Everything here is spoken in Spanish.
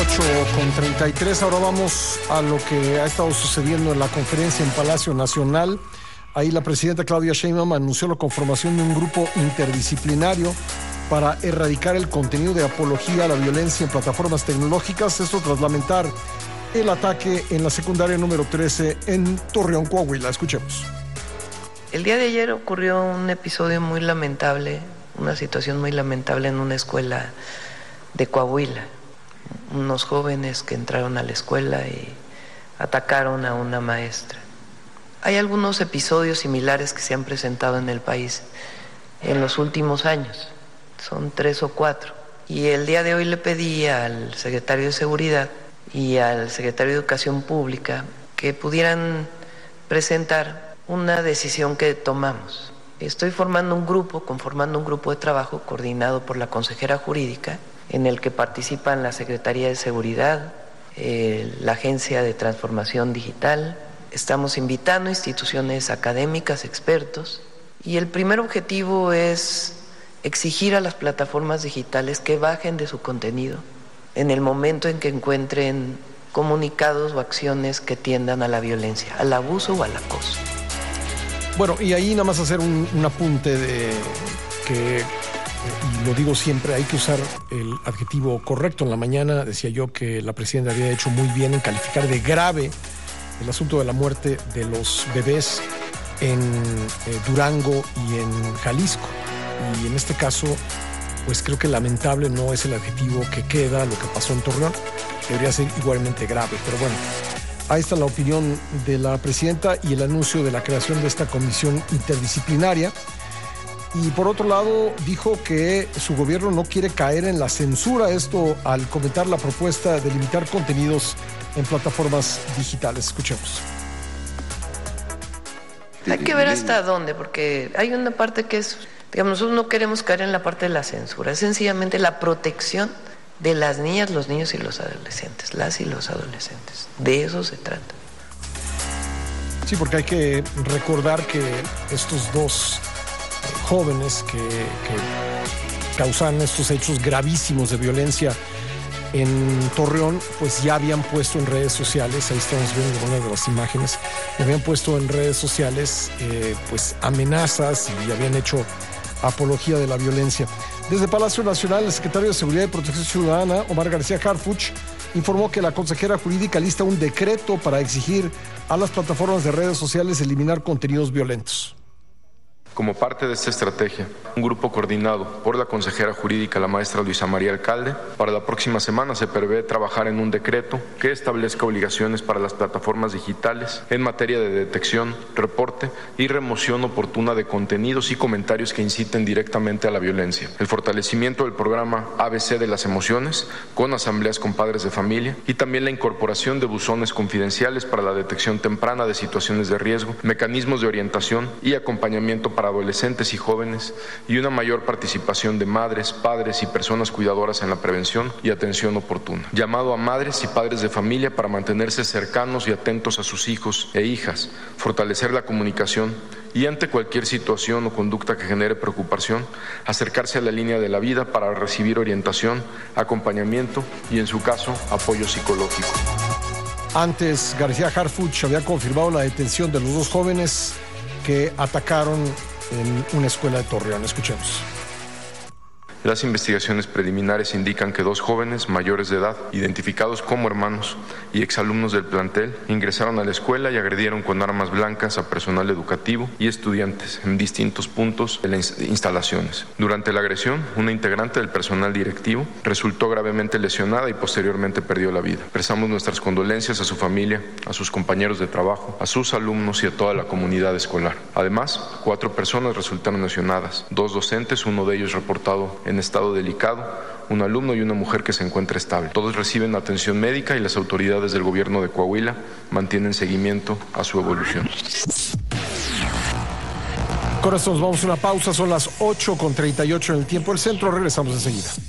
8:33. Ahora vamos a lo que ha estado sucediendo en la conferencia en Palacio Nacional. Ahí la presidenta Claudia Sheinbaum anunció la conformación de un grupo interdisciplinario para erradicar el contenido de apología a la violencia en plataformas tecnológicas. Esto tras lamentar el ataque en la secundaria número 13 en Torreón, Coahuila. Escuchemos. El día de ayer ocurrió un episodio muy lamentable, una situación muy lamentable en una escuela de Coahuila. Unos jóvenes que entraron a la escuela y atacaron a una maestra. Hay algunos episodios similares que se han presentado en el país en los últimos años, son 3 o 4. Y el día de hoy le pedí al secretario de Seguridad y al secretario de Educación Pública que pudieran presentar una decisión que tomamos. Estoy conformando un grupo de trabajo coordinado por la consejera jurídica, en el que participan la Secretaría de Seguridad, la Agencia de Transformación Digital. Estamos invitando instituciones académicas, expertos, y el primer objetivo es exigir a las plataformas digitales que bajen de su contenido en el momento en que encuentren comunicados o acciones que tiendan a la violencia, al abuso o al acoso. Bueno, y ahí nada más hacer un apunte de que, y lo digo siempre, hay que usar el adjetivo correcto. En la mañana decía yo que la presidenta había hecho muy bien en calificar de grave el asunto de la muerte de los bebés en Durango y en Jalisco. Y en este caso, pues creo que lamentable no es el adjetivo que queda, lo que pasó en Torreón. Debería ser igualmente grave, pero bueno. Ahí está la opinión de la presidenta y el anuncio de la creación de esta comisión interdisciplinaria. Y por otro lado, dijo que su gobierno no quiere caer en la censura, esto al comentar la propuesta de limitar contenidos en plataformas digitales. Escuchemos. Hay que ver hasta dónde, porque hay una parte que es, digamos, nosotros no queremos caer en la parte de la censura, es sencillamente la protección de las niñas, los niños y los adolescentes, las y los adolescentes. De eso se trata. Sí, porque hay que recordar que estos dos jóvenes que causaron estos hechos gravísimos de violencia en Torreón, pues ya habían puesto en redes sociales, ahí estamos viendo una de las imágenes, habían puesto en redes sociales pues amenazas y habían hecho apología de la violencia. Desde Palacio Nacional, el secretario de Seguridad y Protección Ciudadana, Omar García Harfuch, informó que la consejera jurídica lista un decreto para exigir a las plataformas de redes sociales eliminar contenidos violentos. Como parte de esta estrategia, un grupo coordinado por la consejera jurídica, la maestra Luisa María Alcalde, para la próxima semana se prevé trabajar en un decreto que establezca obligaciones para las plataformas digitales en materia de detección, reporte y remoción oportuna de contenidos y comentarios que inciten directamente a la violencia, el fortalecimiento del programa ABC de las emociones con asambleas con padres de familia y también la incorporación de buzones confidenciales para la detección temprana de situaciones de riesgo, mecanismos de orientación y acompañamiento para adolescentes y jóvenes y una mayor participación de madres, padres y personas cuidadoras en la prevención y atención oportuna. Llamado a madres y padres de familia para mantenerse cercanos y atentos a sus hijos e hijas, fortalecer la comunicación y ante cualquier situación o conducta que genere preocupación, acercarse a la línea de la vida para recibir orientación, acompañamiento y, en su caso, apoyo psicológico. Antes, García Harfuch había confirmado la detención de los dos jóvenes que atacaron en una escuela de Torreón. Escuchemos. Las investigaciones preliminares indican que dos jóvenes mayores de edad, identificados como hermanos y exalumnos del plantel, ingresaron a la escuela y agredieron con armas blancas a personal educativo y estudiantes en distintos puntos de las instalaciones. Durante la agresión, una integrante del personal directivo resultó gravemente lesionada y posteriormente perdió la vida. Expresamos nuestras condolencias a su familia, a sus compañeros de trabajo, a sus alumnos y a toda la comunidad escolar. Además, 4 personas resultaron lesionadas, 2 docentes, uno de ellos reportado en estado delicado, un alumno y una mujer que se encuentra estable. Todos reciben atención médica y las autoridades del gobierno de Coahuila mantienen seguimiento a su evolución. Con esto nos vamos a una pausa, son las 8:38 en el tiempo del centro, regresamos enseguida.